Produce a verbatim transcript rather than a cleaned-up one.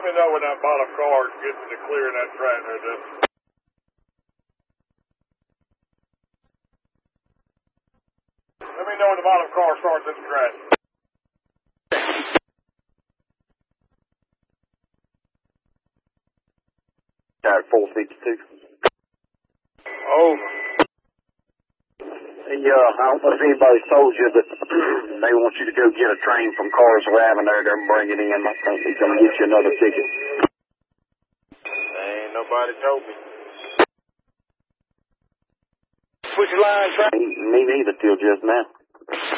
me know when that bottom car gets to clearing that track there, Jeff. Let me know when the bottom car starts in the track. Got four fifty-two. Over. Hey, uh, I don't know if anybody's told you that they want you to go get a train from Carswell Avenue there and bring it in. I think they're going to get you another ticket. Ain't nobody told me. Which line train? Me, me neither till just now.